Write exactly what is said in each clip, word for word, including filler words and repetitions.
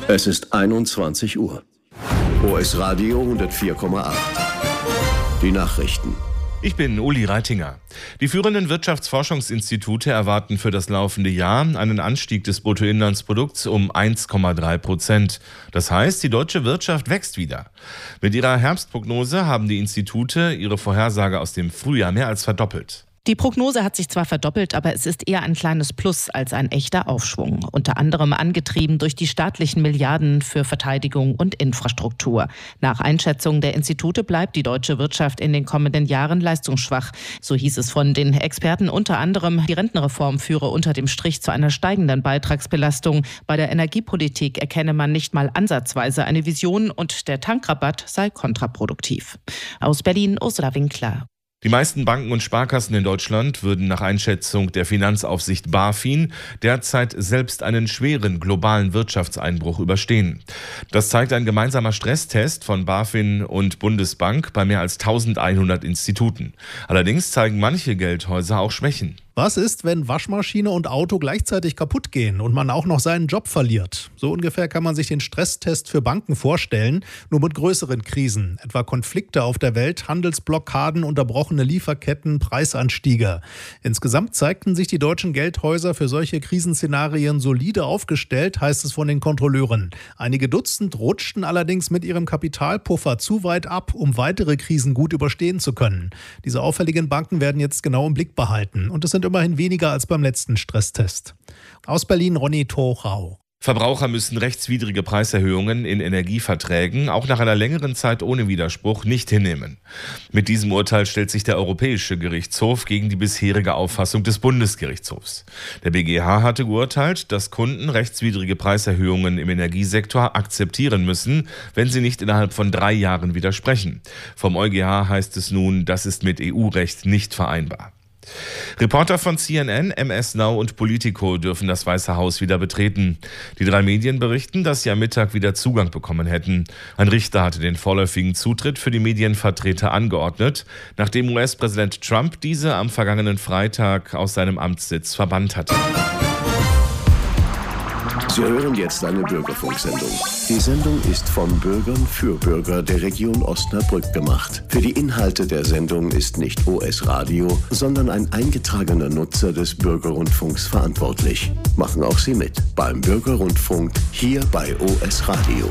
Es ist einundzwanzig Uhr. O S Radio hundertvier Komma acht. Die Nachrichten. Ich bin Uli Reitinger. Die führenden Wirtschaftsforschungsinstitute erwarten für das laufende Jahr einen Anstieg des Bruttoinlandsprodukts um eins Komma drei Prozent. Das heißt, die deutsche Wirtschaft wächst wieder. Mit ihrer Herbstprognose haben die Institute ihre Vorhersage aus dem Frühjahr mehr als verdoppelt. Die Prognose hat sich zwar verdoppelt, aber es ist eher ein kleines Plus als ein echter Aufschwung. Unter anderem angetrieben durch die staatlichen Milliarden für Verteidigung und Infrastruktur. Nach Einschätzung der Institute bleibt die deutsche Wirtschaft in den kommenden Jahren leistungsschwach. So hieß es von den Experten unter anderem, die Rentenreform führe unter dem Strich zu einer steigenden Beitragsbelastung. Bei der Energiepolitik erkenne man nicht mal ansatzweise eine Vision und der Tankrabatt sei kontraproduktiv. Aus Berlin, Ursula Winkler. Die meisten Banken und Sparkassen in Deutschland würden nach Einschätzung der Finanzaufsicht BaFin derzeit selbst einen schweren globalen Wirtschaftseinbruch überstehen. Das zeigt ein gemeinsamer Stresstest von BaFin und Bundesbank bei mehr als eintausendeinhundert Instituten. Allerdings zeigen manche Geldhäuser auch Schwächen. Was ist, wenn Waschmaschine und Auto gleichzeitig kaputt gehen und man auch noch seinen Job verliert? So ungefähr kann man sich den Stresstest für Banken vorstellen, nur mit größeren Krisen, etwa Konflikte auf der Welt, Handelsblockaden, unterbrochene Lieferketten, Preisanstiege. Insgesamt zeigten sich die deutschen Geldhäuser für solche Krisenszenarien solide aufgestellt, heißt es von den Kontrolleuren. Einige Dutzend rutschten allerdings mit ihrem Kapitalpuffer zu weit ab, um weitere Krisen gut überstehen zu können. Diese auffälligen Banken werden jetzt genau im Blick behalten und es sind immerhin weniger als beim letzten Stresstest. Aus Berlin, Ronny Torau. Verbraucher müssen rechtswidrige Preiserhöhungen in Energieverträgen auch nach einer längeren Zeit ohne Widerspruch nicht hinnehmen. Mit diesem Urteil stellt sich der Europäische Gerichtshof gegen die bisherige Auffassung des Bundesgerichtshofs. Der B G H hatte geurteilt, dass Kunden rechtswidrige Preiserhöhungen im Energiesektor akzeptieren müssen, wenn sie nicht innerhalb von drei Jahren widersprechen. Vom EuGH heißt es nun, das ist mit E U-Recht nicht vereinbar. Reporter von C N N, M S Now und Politico dürfen das Weiße Haus wieder betreten. Die drei Medien berichten, dass sie am Mittag wieder Zugang bekommen hätten. Ein Richter hatte den vorläufigen Zutritt für die Medienvertreter angeordnet, nachdem U S-Präsident Trump diese am vergangenen Freitag aus seinem Amtssitz verbannt hatte. Sie hören jetzt eine Bürgerfunksendung. Die Sendung ist von Bürgern für Bürger der Region Osnabrück gemacht. Für die Inhalte der Sendung ist nicht O S Radio, sondern ein eingetragener Nutzer des Bürgerrundfunks verantwortlich. Machen auch Sie mit beim Bürgerrundfunk hier bei O S Radio.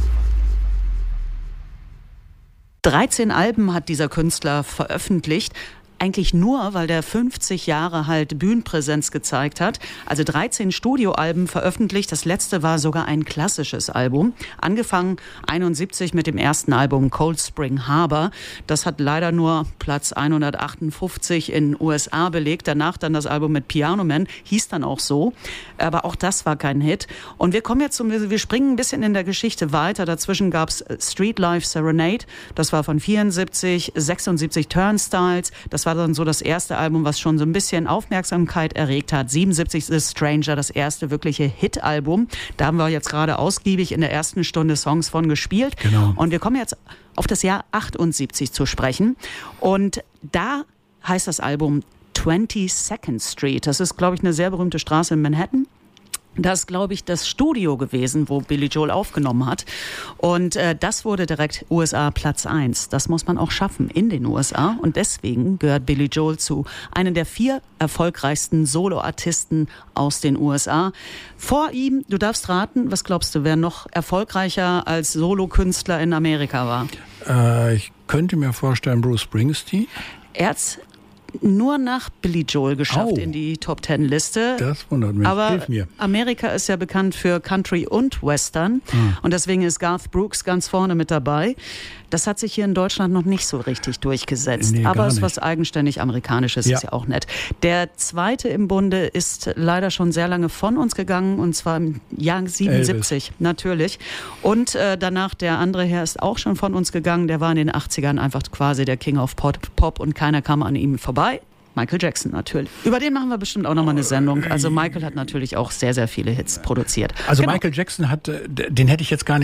dreizehn Alben hat dieser Künstler veröffentlicht. Eigentlich nur, weil der fünfzig Jahre halt Bühnenpräsenz gezeigt hat. Also dreizehn Studioalben veröffentlicht. Das letzte war sogar ein klassisches Album. Angefangen einundsiebzig mit dem ersten Album Cold Spring Harbor. Das hat leider nur Platz hundertachtundfünfzig in den U S A belegt. Danach dann das Album mit Piano Man. Hieß dann auch so. Aber auch das war kein Hit. Und wir kommen jetzt zum, wir springen ein bisschen in der Geschichte weiter. Dazwischen gab es Street Life Serenade. Das war von vierundsiebzig, sechsundsiebzig Turnstiles. Das war dann so das erste Album, was schon so ein bisschen Aufmerksamkeit erregt hat. siebenundsiebzig ist Stranger, das erste wirkliche Hit-Album. Da haben wir jetzt gerade ausgiebig in der ersten Stunde Songs von gespielt. Genau. Und wir kommen jetzt auf das Jahr achtundsiebzig zu sprechen. Und da heißt das Album twenty-second Street. Das ist, glaube ich, eine sehr berühmte Straße in Manhattan. Das ist, glaube ich, das Studio gewesen, wo Billy Joel aufgenommen hat. Und äh, das wurde direkt U S A Platz eins. Das muss man auch schaffen in den U S A. Und deswegen gehört Billy Joel zu einem der vier erfolgreichsten Soloartisten aus den U S A. Vor ihm, du darfst raten, was glaubst du, wer noch erfolgreicher als Solokünstler in Amerika war? Äh, ich könnte mir vorstellen, Bruce Springsteen. Er hat's nur nach Billy Joel geschafft oh, in die Top-Ten-Liste. Das wundert mich. Aber Hilf mir. Amerika ist ja bekannt für Country und Western. Hm. Und deswegen ist Garth Brooks ganz vorne mit dabei. Das hat sich hier in Deutschland noch nicht so richtig durchgesetzt. Nee, aber es ist nicht. was eigenständig Amerikanisches, ja. Ist ja auch nett. Der zweite im Bunde ist leider schon sehr lange von uns gegangen, und zwar im Jahr siebenundsiebzig, Elvis. Natürlich. Und äh, danach der andere Herr ist auch schon von uns gegangen. Der war in den achtzigern einfach quasi der King of Pop, Pop und keiner kam an ihm vorbei. Michael Jackson natürlich. Über den machen wir bestimmt auch nochmal eine Sendung. Also Michael hat natürlich auch sehr, sehr viele Hits produziert. Also genau. Michael Jackson hat, den hätte ich jetzt gar nicht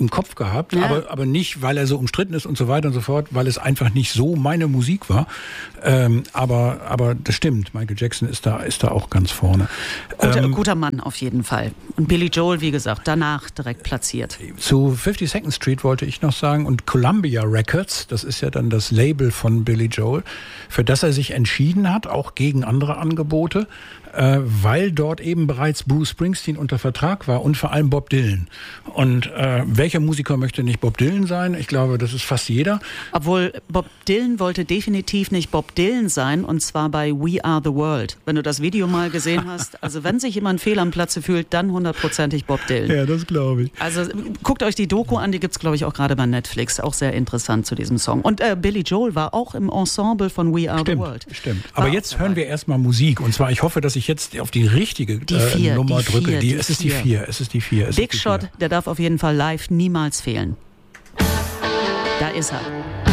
im Kopf gehabt, Ja. aber, aber nicht, weil er so umstritten ist und so weiter und so fort, weil es einfach nicht so meine Musik war. Ähm, aber, aber das stimmt, Michael Jackson ist da, ist da auch ganz vorne. Guter, Ähm, guter Mann auf jeden Fall. Und Billy Joel, wie gesagt, danach direkt platziert. Zu fifty-second Street wollte ich noch sagen und Columbia Records, das ist ja dann das Label von Billy Joel, für das er sich entschieden hat, auch gegen andere Angebote, äh, weil dort eben bereits Bruce Springsteen unter Vertrag war und vor allem Bob Dylan. Und äh, welcher Musiker möchte nicht Bob Dylan sein? Ich glaube, das ist fast jeder. Obwohl Bob Dylan wollte definitiv nicht Bob Dylan sein, und zwar bei We Are the World. Wenn du das Video mal gesehen hast, also wenn sich jemand fehl am Platze fühlt, dann hundertprozentig Bob Dylan. Ja, das glaube ich. Also guckt euch die Doku an, die gibt's glaube ich auch gerade bei Netflix, auch sehr interessant zu diesem Song. Und äh, Billy Joel war auch im Ensemble von We Are Stimmt, the World. stimmt. War Aber jetzt auch hören wir erstmal Musik. Und zwar, ich hoffe, dass ich jetzt auf die richtige Die vier, äh, Nummer die drücke. vier, die, die es ist die vier. vier. Es ist die vier. Es Big ist die Shot, vier. der darf auf jeden Fall live niemals fehlen. Da ist er.